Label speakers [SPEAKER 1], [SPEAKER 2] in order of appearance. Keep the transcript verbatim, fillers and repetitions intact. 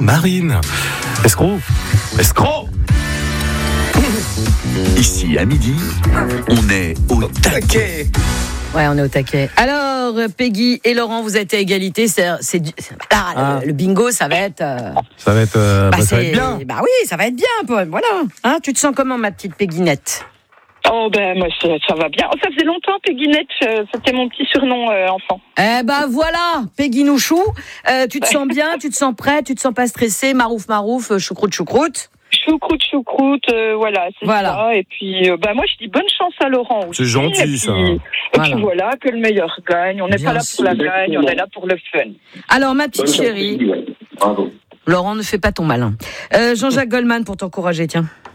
[SPEAKER 1] Marine. Escroc. Escroc.
[SPEAKER 2] Ici, à midi, on est au taquet.
[SPEAKER 3] Ouais, on est au taquet. Alors, Peggy et Laurent, vous êtes à égalité. C'est, c'est, c'est là, ah. le, le bingo, ça va être. Euh,
[SPEAKER 1] ça va être, euh,
[SPEAKER 3] bah,
[SPEAKER 1] bah, ça va être bien.
[SPEAKER 3] Bah oui, ça va être bien, Paul. Voilà. Hein, tu te sens comment, ma petite Pegginette?
[SPEAKER 4] Oh ben moi ça, ça va bien. Ça faisait longtemps, Pegginette, c'était mon petit surnom euh, enfant.
[SPEAKER 3] Eh ben voilà, Peggy Nouchou. Euh, tu te sens bien, tu te sens prêt, tu te sens pas stressé, marouf marouf, choucroute choucroute.
[SPEAKER 4] Choucroute, choucroute, euh, voilà, c'est
[SPEAKER 3] voilà.
[SPEAKER 4] ça. Et puis, euh, bah moi, je dis bonne chance à Laurent aussi.
[SPEAKER 1] C'est gentil,
[SPEAKER 4] et puis,
[SPEAKER 1] ça.
[SPEAKER 4] Et
[SPEAKER 3] voilà.
[SPEAKER 4] puis voilà, que le meilleur gagne. On n'est pas là pour la gagne, on est là pour le fun.
[SPEAKER 3] Alors, ma petite chérie, Laurent, ne fais pas ton malin. Euh, Jean-Jacques Goldman pour t'encourager, tiens.